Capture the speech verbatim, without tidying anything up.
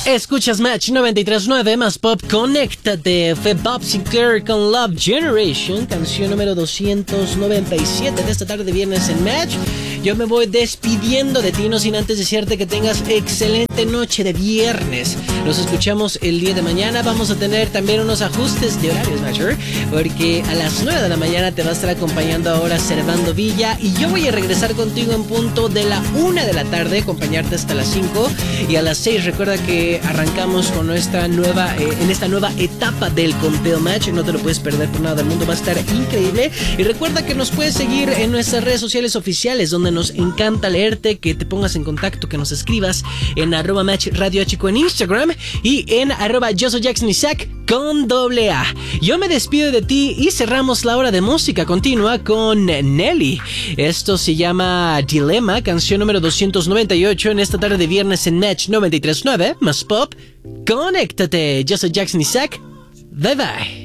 Escuchas Match noventa y tres punto nueve más pop, conéctate. Fue Bob Sinclair con Love Generation, canción número doscientos noventa y siete de esta tarde de viernes en Match. Yo me voy despidiendo de ti, no sin antes desearte que tengas excelente noche de viernes. Nos escuchamos el día de mañana. Vamos a tener también unos ajustes de horarios, Matcher, porque a las nueve de la mañana te va a estar acompañando ahora Servando Villa y yo voy a regresar contigo en punto de la una de la tarde, acompañarte hasta las cinco, y a las seis recuerda que arrancamos con nuestra nueva, eh, en esta nueva etapa del Conteo Match. No te lo puedes perder por nada del mundo, va a estar increíble. Y recuerda que nos puedes seguir en nuestras redes sociales oficiales, donde nos encanta leerte, que te pongas en contacto, que nos escribas en arroba Match Radio Chico en Instagram y en arroba Yo Soy Jackson Isaac con doble A. Yo me despido de ti y cerramos la hora de música continua con Nelly. Esto se llama Dilema, canción número doscientos noventa y ocho en esta tarde de viernes en Match noventa y tres punto nueve más pop. Conéctate. Yo soy Jackson Isaac. Bye bye.